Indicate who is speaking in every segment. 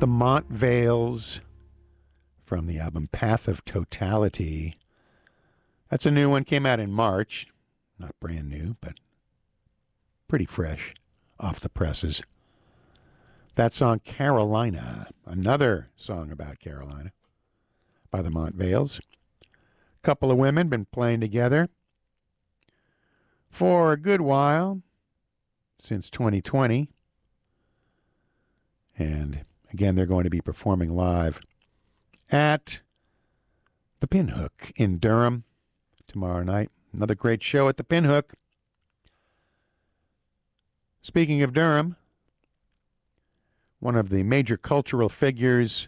Speaker 1: The Montvales from the album Path of Totality. That's a new one, came out in March. Not brand new, but pretty fresh off the presses. That song, Carolina, another song about Carolina by the Montvales. Couple of women been playing together for a good while, since 2020. And again, they're going to be performing live at the Pinhook in Durham tomorrow night. Another great show at the Pinhook. Speaking of Durham, one of the major cultural figures,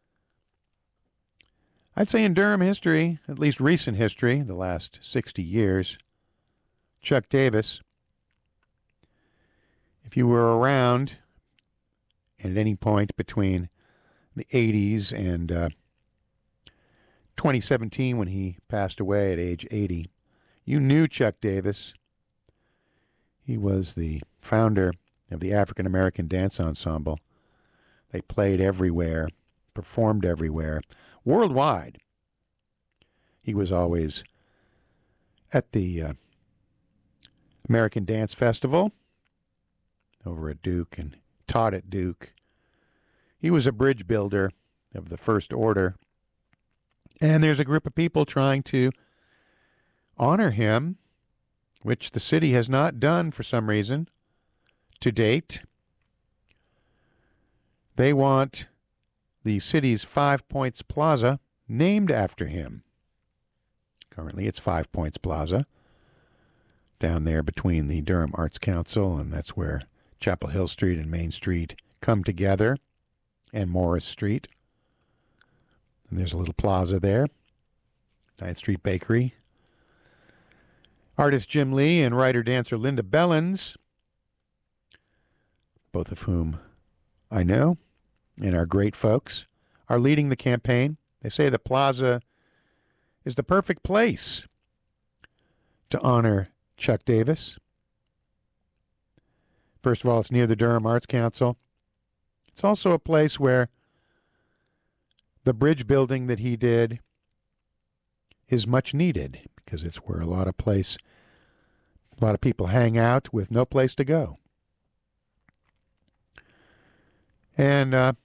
Speaker 1: I'd say in Durham history, at least recent history, the last 60 years, Chuck Davis. If you were around at any point between the 80s and 2017 when he passed away at age 80, you knew Chuck Davis. He was the founder of the African American Dance Ensemble. They played everywhere, performed everywhere, worldwide. He was always at the American Dance Festival over at Duke and taught at Duke. He was a bridge builder of the First Order. And there's a group of people trying to honor him, which the city has not done for some reason to date. They want the city's Five Points Plaza named after him. Currently, it's Five Points Plaza down there between the Durham Arts Council, and that's where Chapel Hill Street and Main Street come together, and Morris Street. And there's a little plaza there, 9th Street Bakery. Artist Jim Lee and writer-dancer Linda Bellins, both of whom I know and are great folks, are leading the campaign. They say the plaza is the perfect place to honor Chuck Davis. First of all, it's near the Durham Arts Council. It's also a place where the bridge building that he did is much needed because it's where a lot of people hang out with no place to go. And the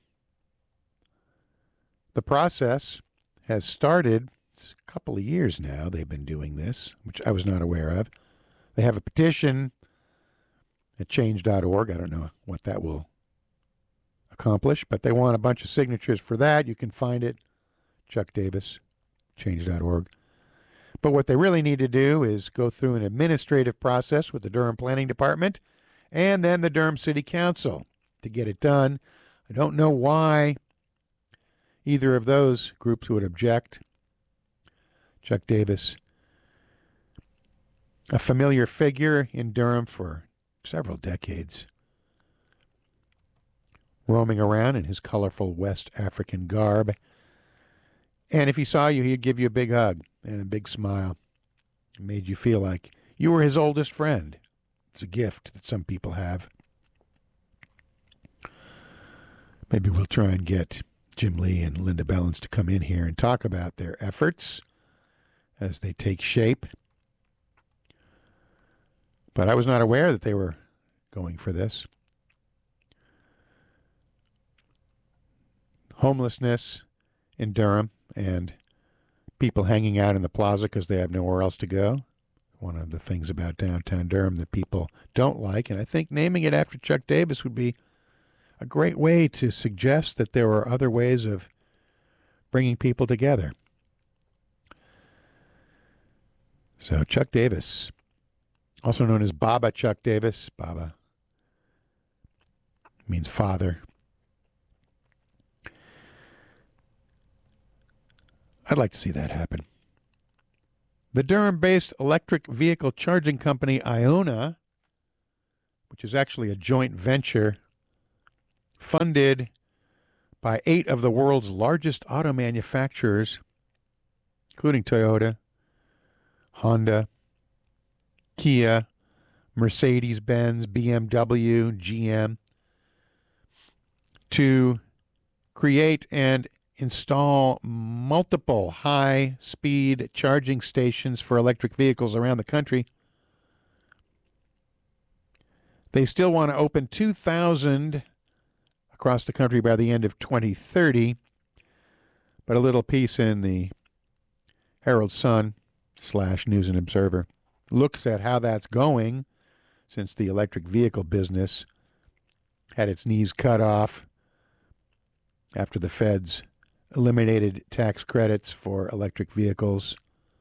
Speaker 1: process has started. It's a couple of years now they've been doing this, which I was not aware of. They have a petition at change.org. I don't know what that will accomplish, but they want a bunch of signatures for that. You can find it, Chuck Davis, change.org. But what they really need to do is go through an administrative process with the Durham Planning Department and then the Durham City Council to get it done. I don't know why either of those groups would object. Chuck Davis, a familiar figure in Durham for several decades, roaming around in his colorful West African garb. And if he saw you, he'd give you a big hug and a big smile. It made you feel like you were his oldest friend. It's a gift that some people have. Maybe we'll try and get Jim Lee and Linda Bellins to come in here and talk about their efforts as they take shape. But I was not aware that they were going for this. Homelessness in Durham and people hanging out in the plaza because they have nowhere else to go. One of the things about downtown Durham that people don't like. And I think naming it after Chuck Davis would be a great way to suggest that there are other ways of bringing people together. So Chuck Davis, also known as Baba Chuck Davis. Baba means father. I'd like to see that happen. The Durham-based electric vehicle charging company Iona, which is actually a joint venture funded by 8 of the world's largest auto manufacturers, including Toyota, Honda, Kia, Mercedes-Benz, BMW, GM, to create and install multiple high-speed charging stations for electric vehicles around the country. They still want to open 2,000 across the country by the end of 2030. But a little piece in the Herald Sun / News and Observer looks at how that's going since the electric vehicle business had its knees cut off after the feds eliminated tax credits for electric vehicles,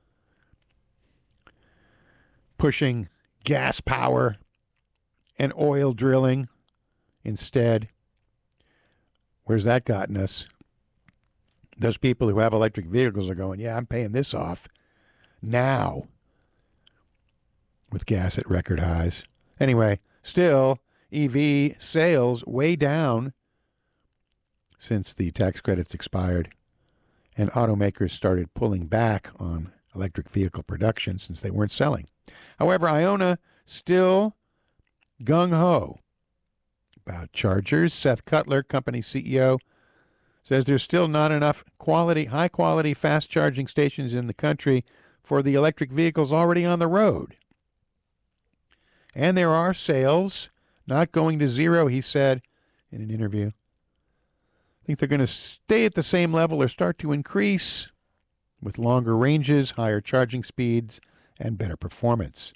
Speaker 1: pushing gas power and oil drilling instead. Where's that gotten us? Those people who have electric vehicles are going, yeah, I'm paying this off now with gas at record highs. Anyway, still, EV sales way down since the tax credits expired, and automakers started pulling back on electric vehicle production since they weren't selling. However, Iona still gung-ho about chargers. Seth Cutler, company CEO, says there's still not enough high-quality fast charging stations in the country for the electric vehicles already on the road. And there are sales not going to zero, he said in an interview. I think they're going to stay at the same level or start to increase with longer ranges, higher charging speeds, and better performance.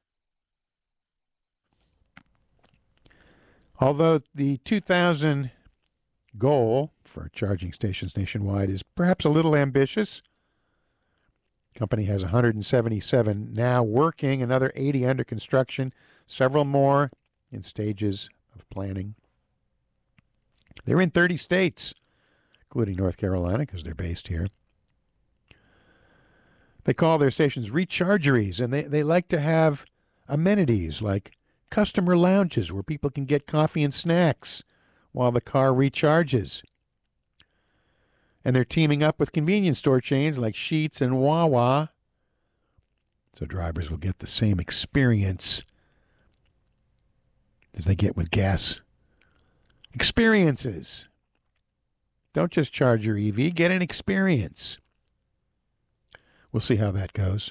Speaker 1: Although the 2,000 goal for charging stations nationwide is perhaps a little ambitious, the company has 177 now working, another 80 under construction, several more in stages of planning. They're in 30 states, including North Carolina, because they're based here. They call their stations rechargeries, and they like to have amenities like customer lounges where people can get coffee and snacks while the car recharges. And they're teaming up with convenience store chains like Sheetz and Wawa, so drivers will get the same experience as they get with gas. Experiences. Don't just charge your EV, get an experience. We'll see how that goes.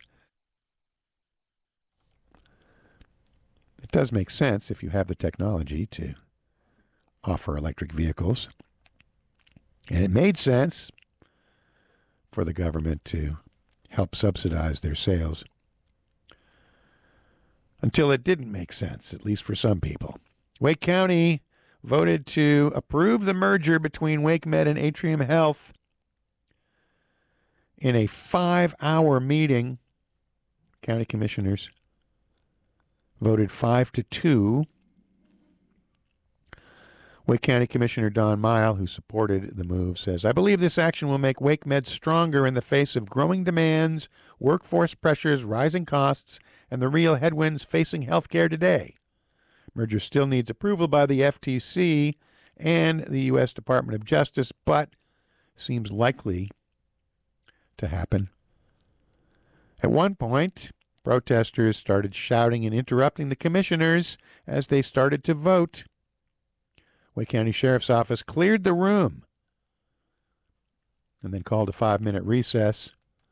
Speaker 1: It does make sense if you have the technology to offer electric vehicles. And it made sense for the government to help subsidize their sales. Until it didn't make sense, at least for some people. Wake County voted to approve the merger between WakeMed and Atrium Health in a 5-hour meeting. County commissioners voted 5-2. Wake County Commissioner Don Mile, who supported the move, says, I believe this action will make WakeMed stronger in the face of growing demands, workforce pressures, rising costs, and the real headwinds facing healthcare today. Merger still needs approval by the FTC and the U.S. Department of Justice, but seems likely to happen. At one point, protesters started shouting and interrupting the commissioners as they started to vote. Wake County Sheriff's Office cleared the room and then called a 5-minute recess.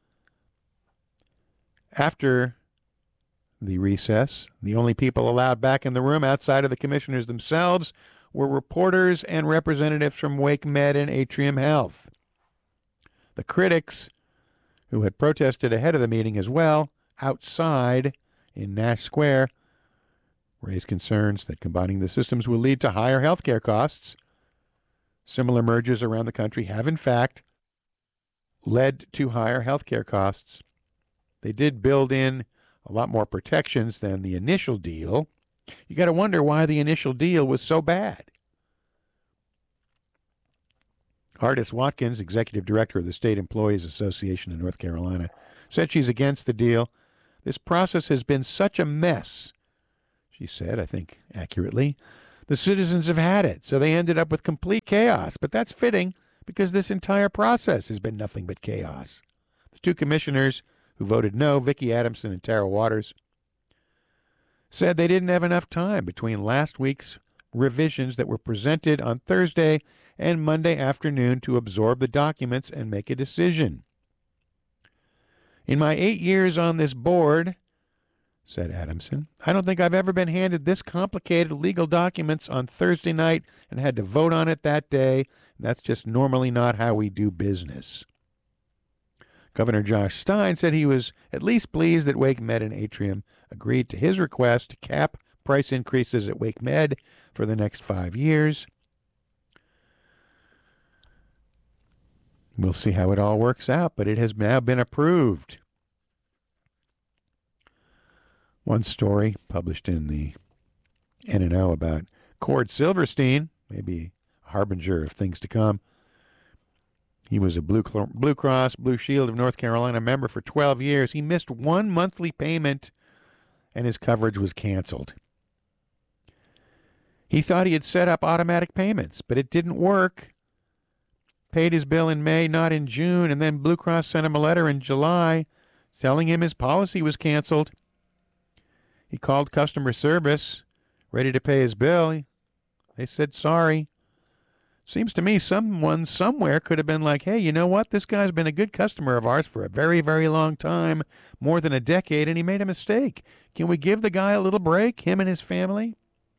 Speaker 1: After the recess, the only people allowed back in the room outside of the commissioners themselves were reporters and representatives from WakeMed and Atrium Health. The critics, who had protested ahead of the meeting as well, outside in Nash Square, raised concerns that combining the systems will lead to higher health care costs. Similar mergers around the country have, in fact, led to higher health care costs. They did build in a lot more protections than the initial deal. You got to wonder why the initial deal was so bad. Ardis Watkins, executive director of the State Employees Association in North Carolina, said she's against the deal. This process has been such a mess, she said, I think accurately. The citizens have had it, so they ended up with complete chaos. But that's fitting because this entire process has been nothing but chaos. The two commissioners who voted no, Vicki Adamson and Tara Waters, said they didn't have enough time between last week's revisions that were presented on Thursday and Monday afternoon to absorb the documents and make a decision. In my 8 years on this board, said Adamson, I don't think I've ever been handed this complicated legal documents on Thursday night and had to vote on it that day. That's just normally not how we do business. Governor Josh Stein said he was at least pleased that WakeMed and Atrium agreed to his request to cap price increases at WakeMed for the next 5 years. We'll see how it all works out, but it has now been approved. One story published in the N&O about Cord Silverstein, maybe a harbinger of things to come. He was a Blue Cross Blue Shield of North Carolina member for 12 years. He missed one monthly payment, and his coverage was canceled. He thought he had set up automatic payments, but it didn't work. Paid his bill in May, not in June, and then Blue Cross sent him a letter in July telling him his policy was canceled. He called customer service, ready to pay his bill. They said sorry. Seems to me someone somewhere could have been like, hey, you know what? This guy's been a good customer of ours for a very, very long time, more than a decade, and he made a mistake. Can we give the guy a little break, him and his family?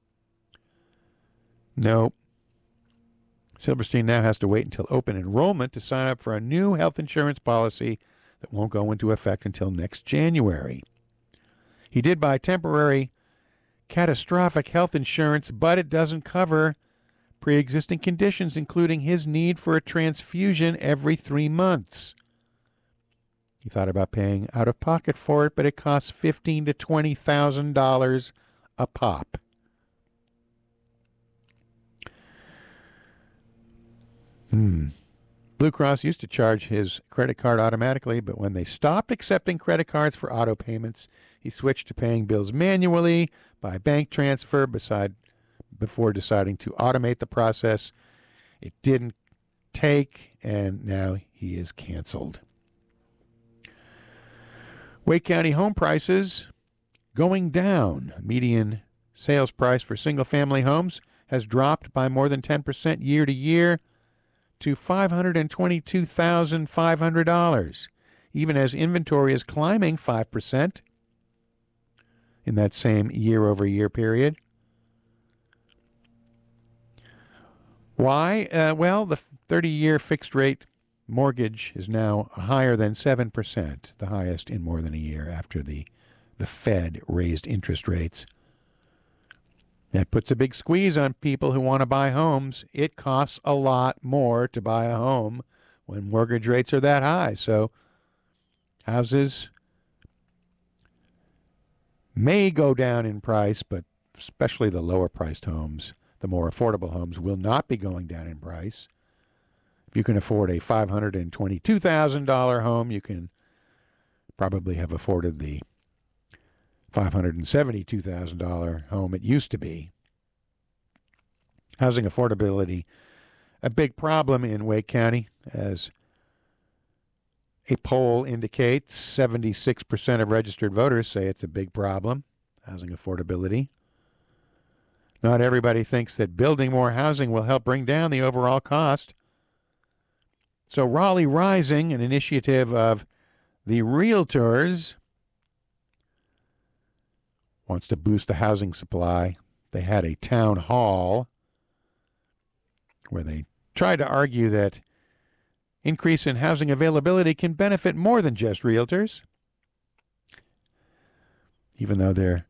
Speaker 1: No. Silverstein now has to wait until open enrollment to sign up for a new health insurance policy that won't go into effect until next January. He did buy temporary catastrophic health insurance, but it doesn't cover pre-existing conditions, including his need for a transfusion every 3 months. He thought about paying out of pocket for it, but it costs $15,000 to $20,000 a pop. Blue Cross used to charge his credit card automatically, but when they stopped accepting credit cards for auto payments, he switched to paying bills manually by bank transfer before deciding to automate the process. It didn't take, and now he is canceled. Wake County home prices going down. Median sales price for single-family homes has dropped by more than 10% year to year to $522,500, even as inventory is climbing 5% in that same year-over-year period. Why? Well, the 30-year fixed-rate mortgage is now higher than 7%, the highest in more than a year after the Fed raised interest rates. That puts a big squeeze on people who want to buy homes. It costs a lot more to buy a home when mortgage rates are that high. So houses may go down in price, but especially the lower-priced homes, the more affordable homes, will not be going down in price. If you can afford a $522,000 home, you can probably have afforded the $572,000 home it used to be. Housing affordability, a big problem in Wake County, as a poll indicates. 76% of registered voters say it's a big problem, housing affordability. Not everybody thinks that building more housing will help bring down the overall cost. So Raleigh Rising, an initiative of the Realtors, wants to boost the housing supply. They had a town hall where they tried to argue that increase in housing availability can benefit more than just realtors, even though their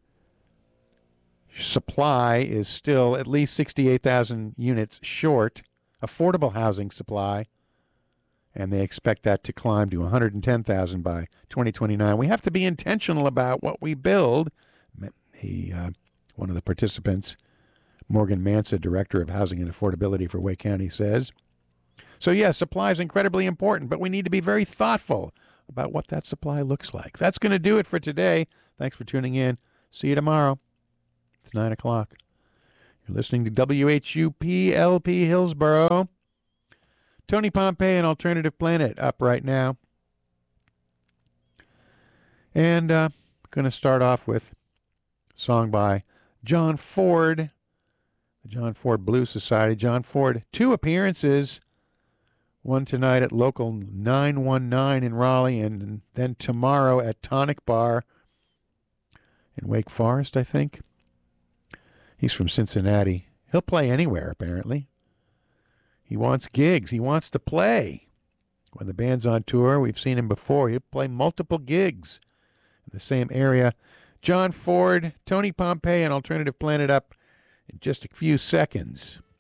Speaker 1: supply is still at least 68,000 units short, affordable housing supply, and they expect that to climb to 110,000 by 2029. We have to be intentional about what we build. One of the participants, Morgan Mansa, Director of Housing and Affordability for Wake County, says. So, yes, supply is incredibly important, but we need to be very thoughtful about what that supply looks like. That's going to do it for today. Thanks for tuning in. See you tomorrow. It's 9 o'clock. You're listening to WHUP LP Hillsboro. Tony Pompey and Alternative Planet up right now. And going to start off with a song by John Ford, the John Ford Blues Society. John Ford, 2 appearances. One tonight at Local 919 in Raleigh, and then tomorrow at Tonic Bar in Wake Forest, I think. He's from Cincinnati. He'll play anywhere, apparently. He wants gigs. He wants to play. When the band's on tour, we've seen him before. He'll play multiple gigs in the same area. John Ford, Tony Pompei, and Alternative Planet up in just a few seconds.